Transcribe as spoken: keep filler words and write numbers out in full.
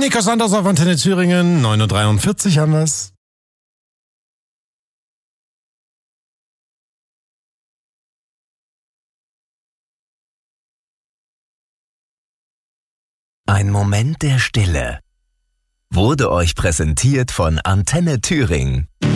Nico Santos auf Antenne Thüringen, neun Uhr dreiundvierzig haben wir's. Ein Moment der Stille wurde euch präsentiert von Antenne Thüringen.